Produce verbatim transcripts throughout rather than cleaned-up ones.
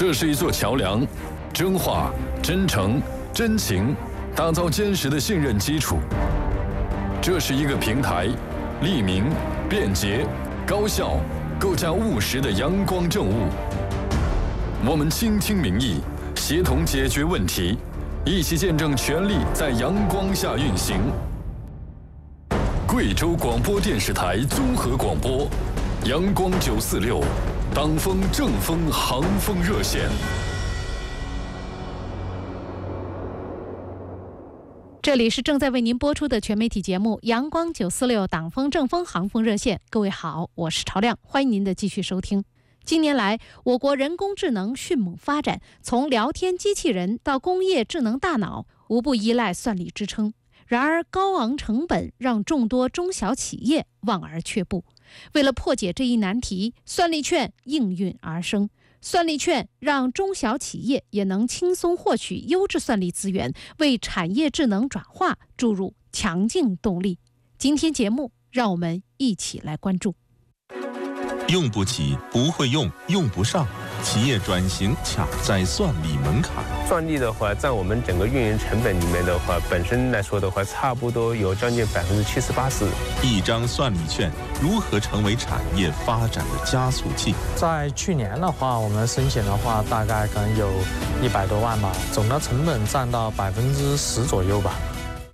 这是一座桥梁，真话、真诚、真情，打造坚实的信任基础。这是一个平台，利民、便捷、高效，构架务实的阳光政务。我们倾听民意，协同解决问题，一起见证权力在阳光下运行。贵州广播电视台综合广播，阳光九四六，党风正风航风热线。 这里是正在为您播出的全媒体节目《阳光九四六党风正风航风热线》。各位好，我是朝亮，欢迎您的继续收听。近年来，我国人工智能迅猛发展，从聊天机器人到工业智能大脑，无不依赖算力支撑。然而，高昂成本让众多中小企业望而却步。为了破解这一难题，算力券应运而生。算力券让中小企业也能轻松获取优质算力资源，为产业智能转化注入强劲动力。今天节目，让我们一起来关注。 用不起，不会用，用不上，企业转型卡在算力门槛。 算力的话，占我们整个运营成本里面的话，本身来说的话，差不多有将近百分之七十八十。 一张算力券如何成为产业发展的加速器？ 在去年的话，我们申请的话，大概可能有一百多万吧，总的成本占到百分之十左右吧。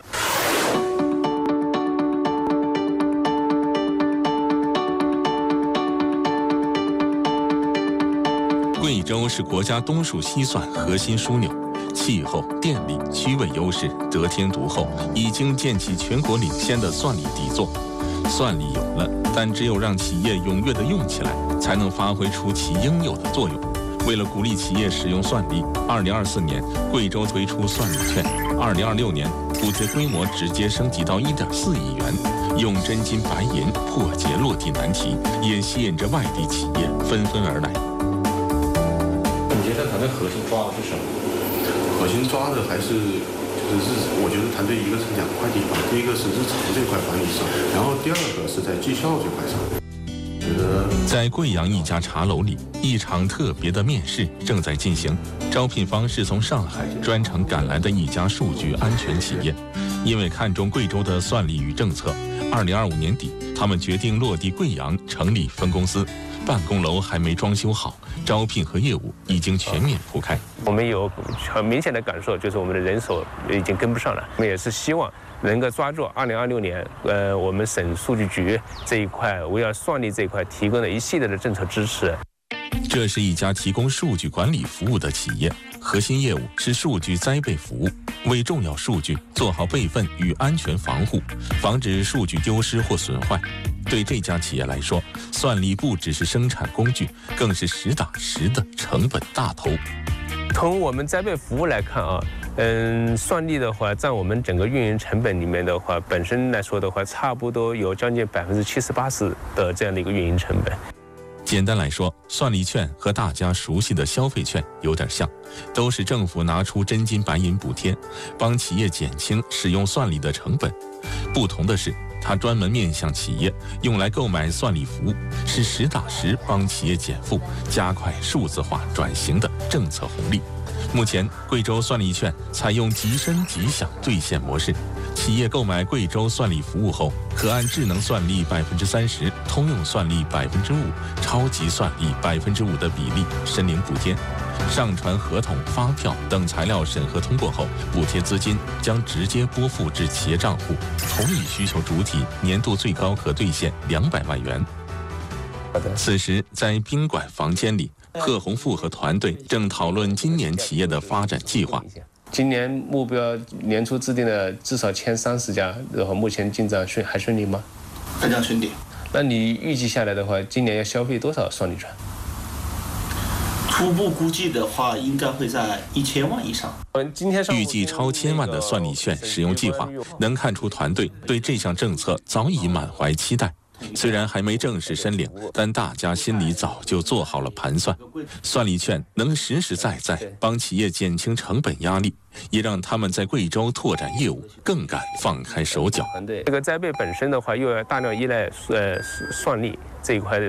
贵州是国家东数西算核心枢纽，气候、电力、区位优势得天独厚，已经建起全国领先的算力底座。算力有了，但只有让企业踊跃地用起来，才能发挥出其应有的作用。为了鼓励企业使用算力，二零二四年贵州推出算力券，二零二六年补贴规模直接升级到一点四亿元，用真金白银破解落地难题，也吸引着外地企业纷纷而来。 你觉得团队核心抓的是什么？ 核心抓的还是就是日，我觉得团队一个是两块地方，第一个是日常这块管理上，然后第二个是在绩效这块上。觉得在贵阳一家茶楼里，一场特别的面试正在进行，招聘方是从上海专程赶来的一家数据安全企业，因为看中贵州的算力与政策，二零二五年底，他们决定落地贵阳，成立分公司。办公楼还没装修好，招聘和业务已经全面铺开。 我们有很明显的感受，就是我们的人手已经跟不上了。我们也是希望能够抓住二零二六年，呃，我们省数据局这一块围绕算力这一块提供了一系列的政策支持。 这是一家提供数据管理服务的企业，核心业务是数据栽备服务，为重要数据做好备份与安全防护，防止数据丢失或损坏。对这家企业来说，算力不只是生产工具，更是实打实的成本大头。 从我们栽备服务来看啊，嗯，算力的话，占我们整个运营成本里面的话，本身来说的话，差不多有将近百分之七十八十的这样的一个运营成本。 简单来说，算力券和大家熟悉的消费券有点像，都是政府拿出真金白银补贴，帮企业减轻使用算力的成本。不同的是，它专门面向企业，用来购买算力服务，是实打实帮企业减负、加快数字化转型的政策红利。目前，贵州算力券采用即申即享兑现模式，企业购买贵州算力服务后，可按智能算力百分之三十、通用算力百分之五、超级算力百分之五的比例申领补贴。上传合同、发票等材料审核通过后，补贴资金将直接拨付至企业账户，同一需求主体年度最高可兑现两百万元。此时，在宾馆房间里，贺洪富和团队正讨论今年企业的发展计划。 今年目标年初制定的至少前三十家，然后目前进展顺还顺利吗？ 非常顺利。 那你预计下来的话，今年要消费多少算力券？ 初步估计的话，应该会在一千万以上。 预计超千万的算力券使用计划，能看出团队对这项政策早已满怀期待。虽然还没正式申领，但大家心里早就做好了盘算。算力券能实实在在帮企业减轻成本压力，也让他们在贵州拓展业务更敢放开手脚。 这个栽培本身的话，又要大量依赖呃算力这一块的